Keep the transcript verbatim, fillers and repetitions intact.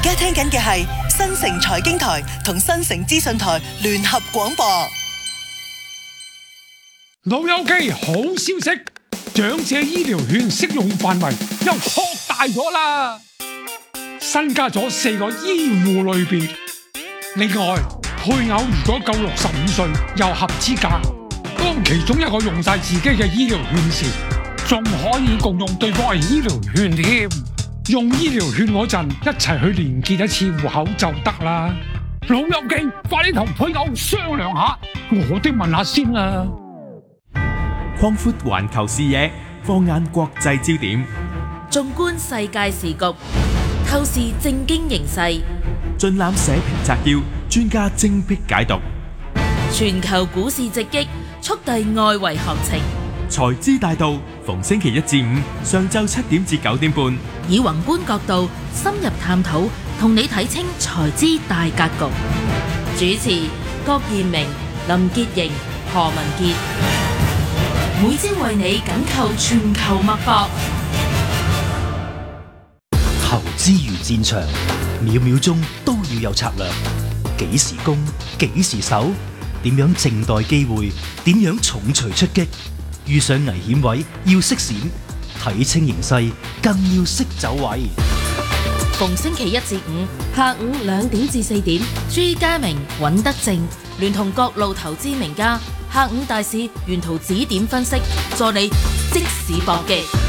家聽緊嘅係新城財經台同新城資訊台聯合廣播。 老友記，好消息，長者醫療券適用範圍又擴大咗啦，新加咗四個醫護類別。另外，配偶如果夠六十五歲又合資格，當其中一個用晒自己嘅醫療券時，仲可以共用對方嘅醫療券添。用醫療券嗰陣，一齊去連結一次戶口就得啦。老友記，快啲同配偶商量下，我哋問下先啦。 擴闊環球視野，放眼國際焦點， 縱觀世界時局，透視政經形勢， 盡覽社評摘要，專家精闢解讀。 全球股市直擊，速遞外圍行情。 財資大道，逢星期一至五上晝七點至九點半， 以宏觀角度深入探討，同你睇清財資大格局。主持郭彥明、林潔瑩、何文傑，每朝為你緊扣全球脈搏。 投資如戰場，秒秒鐘都要有策略。幾時攻，幾時守，點樣靜待機會，點樣重錘出擊。遇上危險位要識閃，睇清形勢更要識走位。 逢星期一至五下午兩點至四點，朱家明、尹德正聯同各路投資名家，下午大市沿途指點分析，助你即時搏擊。